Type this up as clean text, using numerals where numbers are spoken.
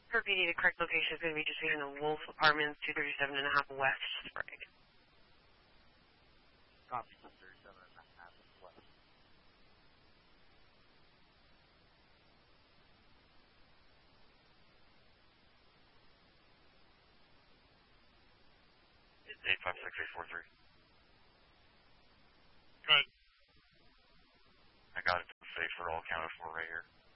For PD, the correct location is going to be just behind the Wolf Apartments, 237.5 West Sprague. Copy, 237.5 West. It's 856-843. Good. I got it safe for all accounted for right here.